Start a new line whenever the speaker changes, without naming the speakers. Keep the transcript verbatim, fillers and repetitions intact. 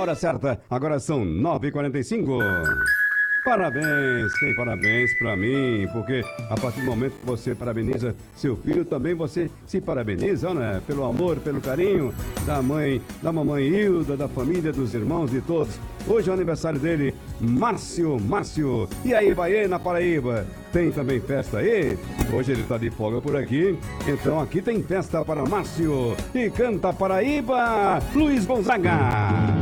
hora certa, agora são nove e quarenta e cinco. Parabéns, tem parabéns pra mim, porque a partir do momento que você parabeniza seu filho, também você se parabeniza, né? Pelo amor, pelo carinho da mãe, da mamãe Hilda, da família, dos irmãos, de todos. Hoje é o aniversário dele, Márcio, Márcio. E aí, Bahia, na Paraíba, tem também festa aí? Hoje ele tá de folga por aqui, então aqui tem festa para Márcio. E canta Paraíba, Luiz Gonzaga.